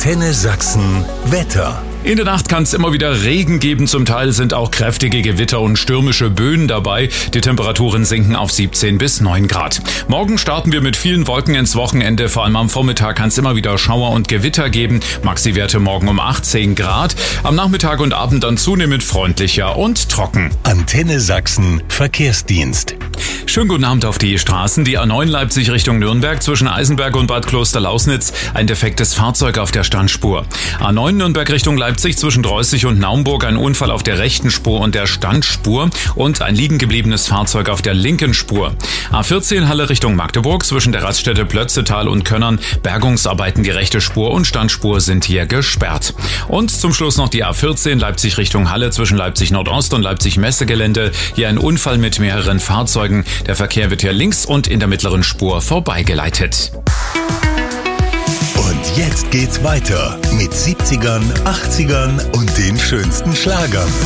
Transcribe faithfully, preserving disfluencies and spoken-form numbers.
Antenne Sachsen Wetter. In der Nacht kann es immer wieder Regen geben, zum Teil sind auch kräftige Gewitter und stürmische Böen dabei. Die Temperaturen sinken auf siebzehn bis neun Grad. Morgen starten wir mit vielen Wolken ins Wochenende, vor allem am Vormittag kann es immer wieder Schauer und Gewitter geben. Maxi-Werte morgen um achtzehn Grad, am Nachmittag und Abend dann zunehmend freundlicher und trocken. Antenne Sachsen Verkehrsdienst. Schönen guten Abend auf die Straßen. Die A neun Leipzig Richtung Nürnberg zwischen Eisenberg und Bad Klosterlausnitz. Ein defektes Fahrzeug auf der Standspur. A neun Nürnberg Richtung Leipzig zwischen Dreußig und Naumburg. Ein Unfall auf der rechten Spur und der Standspur. Und ein liegen gebliebenes Fahrzeug auf der linken Spur. A vierzehn Halle Richtung Magdeburg zwischen der Raststätte Plötzetal und Könnern. Bergungsarbeiten, die rechte Spur und Standspur sind hier gesperrt. Und zum Schluss noch die A vierzehn Leipzig Richtung Halle zwischen Leipzig Nordost und Leipzig Messegelände. Hier ein Unfall mit mehreren Fahrzeugen. Der Verkehr wird hier links und in der mittleren Spur vorbeigeleitet. Und jetzt geht's weiter mit siebzigern, achtzigern und den schönsten Schlagern.